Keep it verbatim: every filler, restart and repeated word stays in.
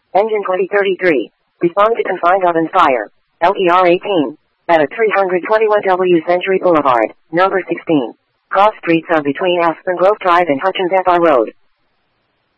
Engine twenty thirty-three. Respond to confined oven fire. L E R eighteen. At a three twenty-one W Century Boulevard, number sixteen. Cross streets are between Aspen Grove Drive and Hutchins F R Road.